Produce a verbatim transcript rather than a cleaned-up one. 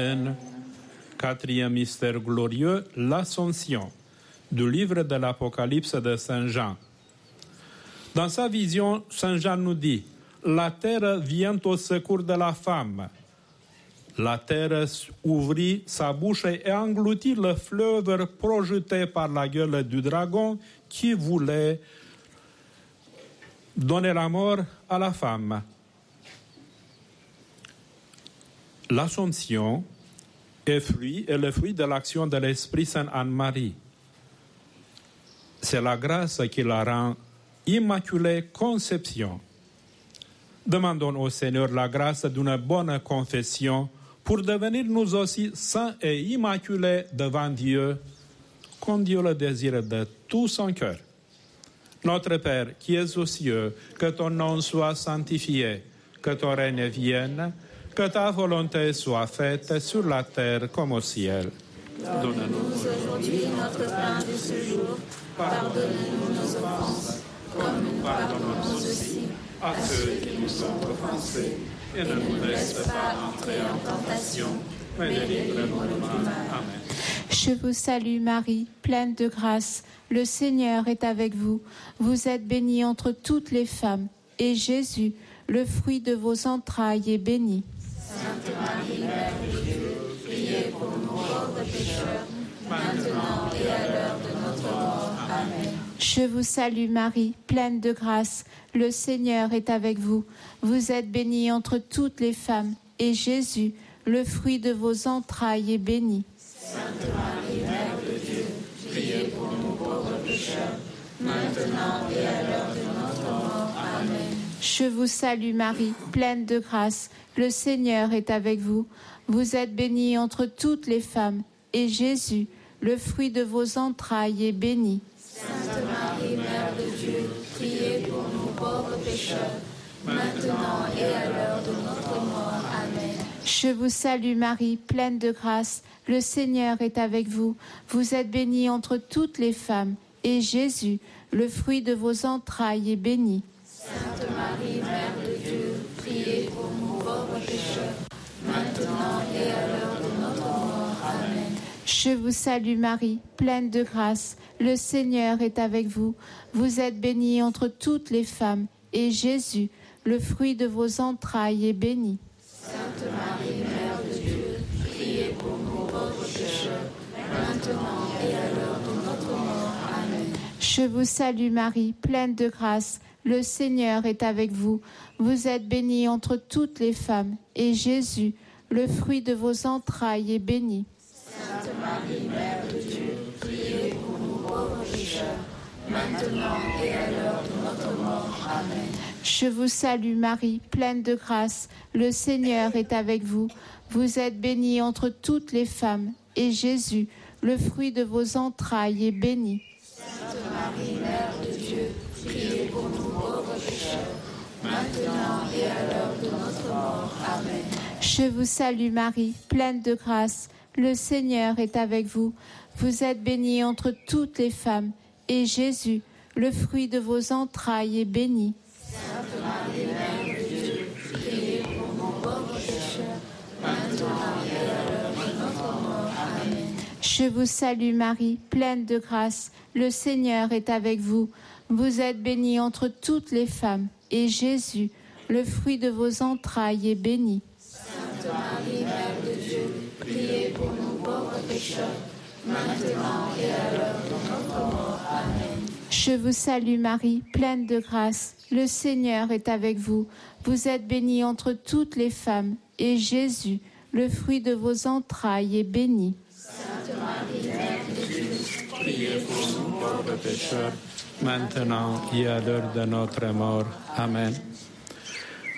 Amen. Quatrième mystère glorieux, l'Assomption, du livre de l'Apocalypse de Saint Jean. Dans sa vision, Saint Jean nous dit « La terre vient au secours de la femme ». La terre ouvrit sa bouche et engloutit le fleuve projeté par la gueule du dragon qui voulait donner la mort à la femme. L'Assomption est, fruit, est le fruit de l'action de l'Esprit Saint Anne-Marie. C'est la grâce qui la rend immaculée conception. Demandons au Seigneur la grâce d'une bonne confession pour devenir nous aussi saints et immaculés devant Dieu, comme Dieu le désire de tout son cœur. Notre Père, qui es aux cieux, que ton nom soit sanctifié, que ton règne vienne, que ta volonté soit faite sur la terre comme au ciel. Donne-nous aujourd'hui notre pain de ce jour. Pardonne-nous nos offenses, comme nous pardonnons aussi à ceux qui nous ont offensés. Et ne nous laisse pas entrer en tentation, mais délivre-nous du mal. Amen. Je vous salue Marie, pleine de grâce. Le Seigneur est avec vous. Vous êtes bénie entre toutes les femmes. Et Jésus, le fruit de vos entrailles, est béni. Sainte Marie, Mère de Dieu, priez pour nous pauvres pécheurs, maintenant et à l'heure de notre mort. Amen. Je vous salue Marie, pleine de grâce. Le Seigneur est avec vous. Vous êtes bénie entre toutes les femmes. Et Jésus, le fruit de vos entrailles, est béni. Sainte Marie, Mère de Dieu, priez pour nous pauvres pécheurs, maintenant et à l'heure de notre mort. Amen. Je vous salue Marie, pleine de grâce. Le Seigneur est avec vous. Vous êtes bénie entre toutes les femmes. Et Jésus, le fruit de vos entrailles, est béni. Sainte Marie, Mère de Dieu, priez pour nous pauvres pécheurs, maintenant et à l'heure de notre mort. Amen. Je vous salue Marie, pleine de grâce. Le Seigneur est avec vous. Vous êtes bénie entre toutes les femmes. Et Jésus, le fruit de vos entrailles, est béni. Sainte Marie, Mère de Dieu, priez pour nous pauvres pécheurs, maintenant et à l'heure de notre mort. Amen. Je vous salue Marie, pleine de grâce. Le Seigneur est avec vous. Vous êtes bénie entre toutes les femmes. Et Jésus, le fruit de vos entrailles, est béni. Sainte Marie, Mère de Dieu, priez pour nous pauvres pécheurs, maintenant et à l'heure de notre mort. Amen. Je vous salue Marie, pleine de grâce. Le Seigneur est avec vous. Vous êtes bénie entre toutes les femmes. Et Jésus, le fruit de vos entrailles, est béni. Sainte Marie, Mère de Dieu, priez pour nous pauvres pécheurs, maintenant et à l'heure de notre mort. Amen. Je vous salue Marie, pleine de grâce. Le Seigneur est avec vous. Vous êtes bénie entre toutes les femmes. Et Jésus, le fruit de vos entrailles, est béni. Sainte Marie, Mère de Dieu, priez pour nous pauvres pécheurs, maintenant et à l'heure de notre mort. Amen. Je vous salue Marie, pleine de grâce. Le Seigneur est avec vous. Vous êtes bénie entre toutes les femmes. Et Jésus, le fruit de vos entrailles, est béni. Sainte Marie, Mère de Dieu, priez pour nous pauvres pécheurs, maintenant et à l'heure de notre mort. Amen. Je vous salue Marie, pleine de grâce. Le Seigneur est avec vous. Vous êtes bénie entre toutes les femmes. Et Jésus, le fruit de vos entrailles, est béni. Sainte Marie, Mère de Dieu, priez pour nous pauvres pécheurs, maintenant et à l'heure de notre mort. Amen. Je vous salue Marie, pleine de grâce. Le Seigneur est avec vous. Vous êtes bénie entre toutes les femmes. Et Jésus, le fruit de vos entrailles, est béni. Sainte Marie, Mère de Dieu, Priez pour nous pauvres pécheurs, maintenant et à l'heure de notre mort. Amen.